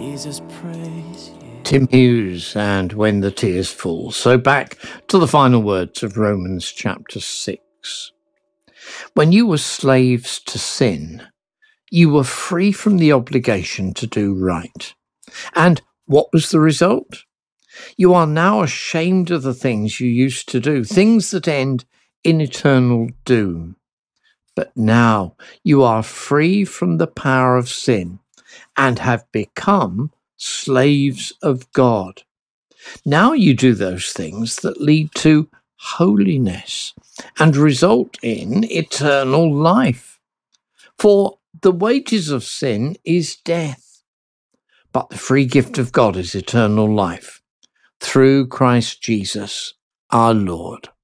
Jesus, praise you. Tim Hughes and When the Tears Fall. So back to the final words of Romans chapter 6. When you were slaves to sin, you were free from the obligation to do right. And what was the result? You are now ashamed of the things you used to do, things that end in eternal doom. But now you are free from the power of sin and have become slaves of God. Now you do those things that lead to holiness and result in eternal life. For the wages of sin is death, but the free gift of God is eternal life through Christ Jesus our Lord.